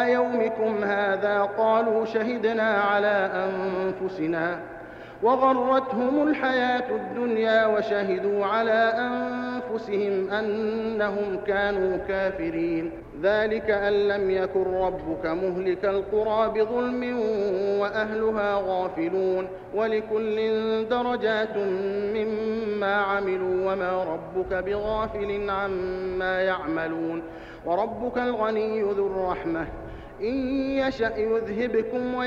يومكم هذا قالوا شهدنا على أنفسنا وغرتهم الحياة الدنيا وشهدوا على أنفسهم أنهم كانوا كافرين. ذلك أن لم يكن ربك مهلك القرى بظلم وأهلها غافلون ولكل درجات مما عملوا وما ربك بغافل عما يعملون وربك الغني ذو الرحمة إن يشأ يذهبكم